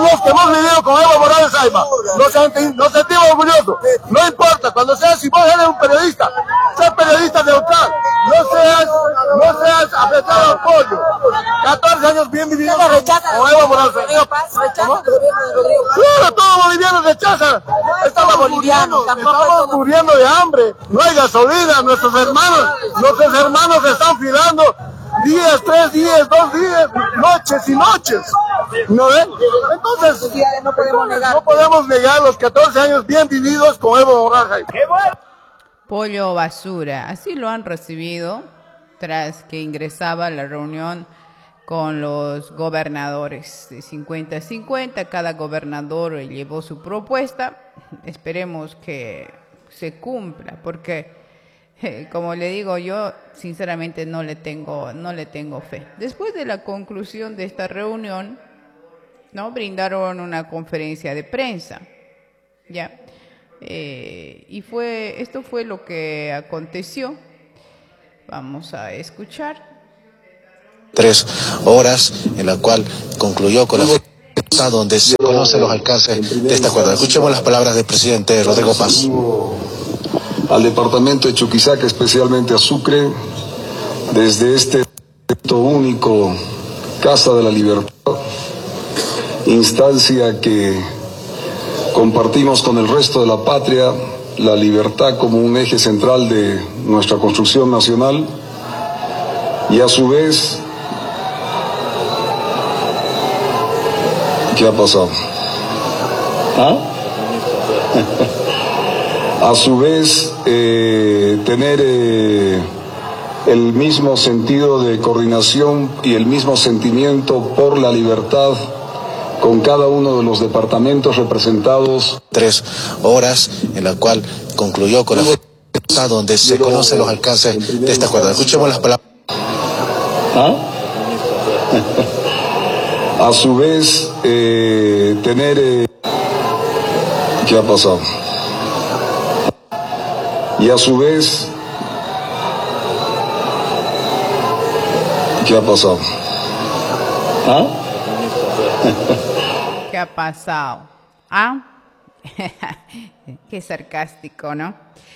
los que hemos vivido con Evo Morales Ayma, nos sentimos orgullosos. No importa, cuando seas, si vos eres un periodista, sé periodista neutral, no seas afectado al pollo. 14 años bien vividos con Evo Morales Ayma. Claro, todo boliviano rechaza. Estamos muriendo de hambre, no hay gasolina, nuestros hermanos están filando días, 3 días, 2 días, noches y noches. ¿No ven? Entonces, no podemos negar los 14 años bien vividos con Evo Morales. Pollo basura, así lo han recibido tras que ingresaba a la reunión con los gobernadores de 50-50, cada gobernador llevó su propuesta, esperemos que se cumpla, porque como le digo yo, sinceramente no le tengo fe. Después de la conclusión de esta reunión, ¿no? Brindaron una conferencia de prensa, ¿ya? Y esto fue lo que aconteció. Vamos a escuchar. 3 horas, en la cual concluyó con la donde se conocen los alcances de este acuerdo. Escuchemos las palabras del presidente Rodrigo Paz. Al departamento de Chuquisaca, especialmente a Sucre, desde este proyecto único, Casa de la Libertad, instancia que compartimos con el resto de la patria, la libertad como un eje central de nuestra construcción nacional, y a su vez, ¿qué ha pasado? ¿Ah? A su vez, tener el mismo sentido de coordinación y el mismo sentimiento por la libertad con cada uno de los departamentos representados. 3 horas, en la cual concluyó con la donde se conocen los alcances de este acuerdo. Escuchemos las palabras. ¿Ah? A su vez, tener... ¿Qué ha pasado? Y a su vez, ¿qué ha pasado? ¿Ah? ¿Qué ha pasado? ¿Ah? Qué sarcástico, ¿no?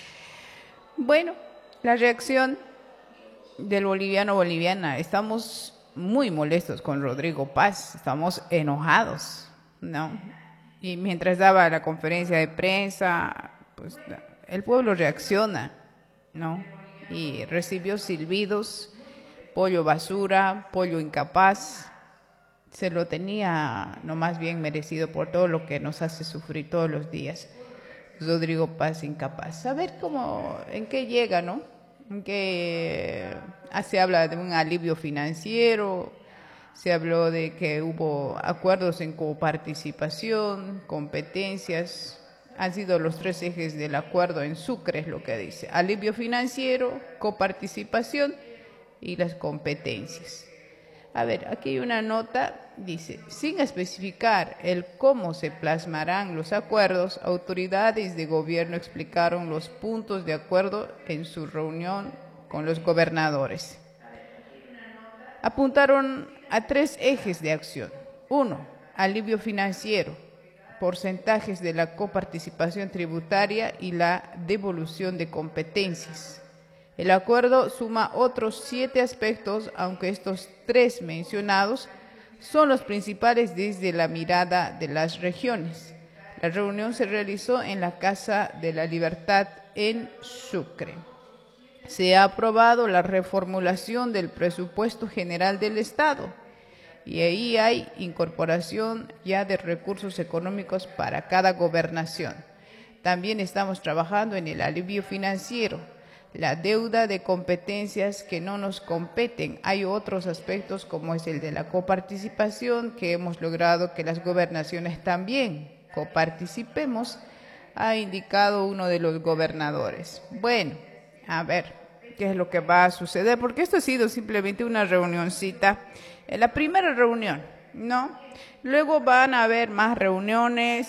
Bueno, la reacción del boliviana, estamos muy molestos con Rodrigo Paz, estamos enojados, ¿no? Y mientras daba la conferencia de prensa, pues el pueblo reacciona, ¿no? Y recibió silbidos, pollo basura, pollo incapaz. Se lo tenía nomás bien merecido por todo lo que nos hace sufrir todos los días. Rodrigo Paz incapaz. A ver en qué llega, ¿no? En qué se habla de un alivio financiero, se habló de que hubo acuerdos en coparticipación, competencias. Han sido los 3 ejes del acuerdo en Sucre, es lo que dice. Alivio financiero, coparticipación y las competencias. A ver, aquí hay una nota, dice, sin especificar el cómo se plasmarán los acuerdos, autoridades de gobierno explicaron los puntos de acuerdo en su reunión con los gobernadores. Apuntaron a 3 ejes de acción. 1, alivio financiero, porcentajes de la coparticipación tributaria y la devolución de competencias. El acuerdo suma otros 7 aspectos, aunque estos 3 mencionados son los principales desde la mirada de las regiones. La reunión se realizó en la Casa de la Libertad en Sucre. Se ha aprobado la reformulación del presupuesto general del Estado y ahí hay incorporación ya de recursos económicos para cada gobernación. También estamos trabajando en el alivio financiero, la deuda de competencias que no nos competen. Hay otros aspectos como es el de la coparticipación, que hemos logrado que las gobernaciones también coparticipemos, ha indicado uno de los gobernadores. Bueno, a ver qué es lo que va a suceder, porque esto ha sido simplemente una reunioncita, la primera reunión, ¿no? Luego van a haber más reuniones,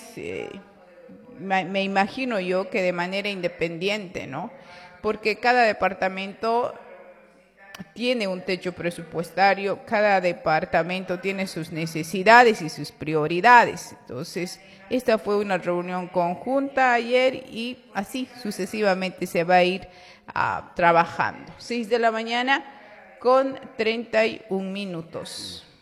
me imagino yo que de manera independiente, ¿no? Porque cada departamento tiene un techo presupuestario, cada departamento tiene sus necesidades y sus prioridades. Entonces, esta fue una reunión conjunta ayer y así sucesivamente se va a ir trabajando. 6 de la mañana con 31 minutos.